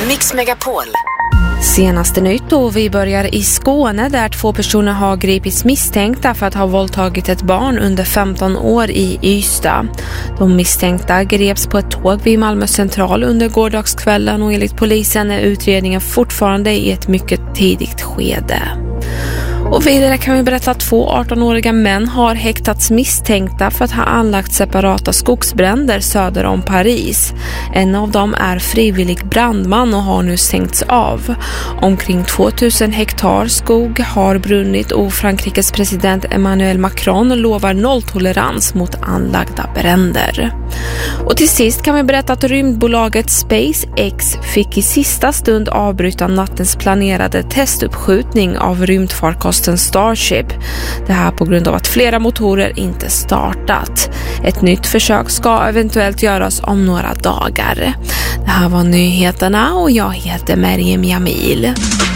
Mix Megapol. Senaste nytt och vi börjar i Skåne där 2 personer har gripits misstänkta för att ha våldtagit ett barn under 15 år i Ystad. De misstänkta greps på ett tåg vid Malmö central under gårdagskvällen och enligt polisen är utredningen fortfarande i ett mycket tidigt skede. Och vidare kan vi berätta att 2 18-åriga män har häktats misstänkta för att ha anlagt separata skogsbränder söder om Paris. En av dem är frivillig brandman och har nu sänkts av. Omkring 2000 hektar skog har brunnit och Frankrikes president Emmanuel Macron lovar nolltolerans mot anlagda bränder. Och till sist kan vi berätta att rymdbolaget SpaceX fick i sista stund avbryta nattens planerade testuppskjutning av rymdfarkosten Starship. Det här på grund av att flera motorer inte startat. Ett nytt försök ska eventuellt göras om några dagar. Det här var nyheterna och jag heter Meriem Jamil.